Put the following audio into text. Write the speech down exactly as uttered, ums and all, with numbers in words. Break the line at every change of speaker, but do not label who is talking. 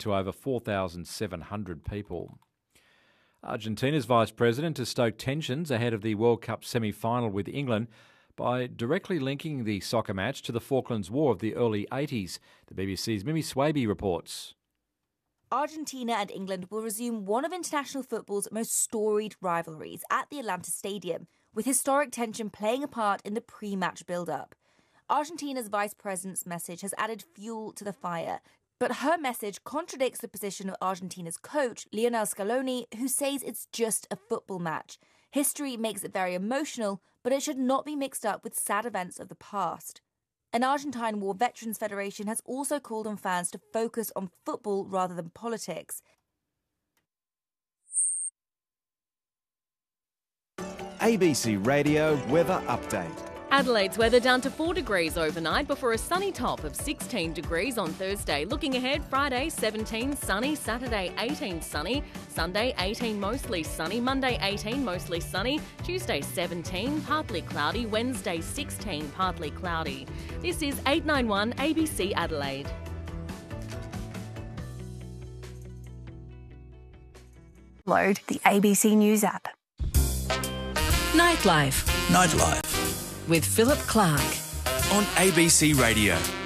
to over four thousand seven hundred people. Argentina's Vice President has stoked tensions ahead of the World Cup semi-final with England by directly linking the soccer match to the Falklands War of the early eighties. The B B C's Mimi Swaby reports.
Argentina and England will resume one of international football's most storied rivalries at the Atlanta Stadium, with historic tension playing a part in the pre-match build-up. Argentina's vice president's message has added fuel to the fire, but her message contradicts the position of Argentina's coach, Lionel Scaloni, who says it's just a football match. History makes it very emotional, but it should not be mixed up with sad events of the past. An Argentine War Veterans Federation has also called on fans to focus on football rather than politics.
A B C Radio Weather Update.
Adelaide's weather down to four degrees overnight before a sunny top of sixteen degrees on Thursday. Looking ahead, Friday seventeen sunny, Saturday eighteen sunny, Sunday eighteen mostly sunny, Monday eighteen mostly sunny, Tuesday seventeen partly cloudy, Wednesday sixteen partly cloudy. This is eight ninety-one A B C Adelaide.
Load the A B C News app.
Nightlife.
Nightlife.
With Philip Clark.
On A B C Radio.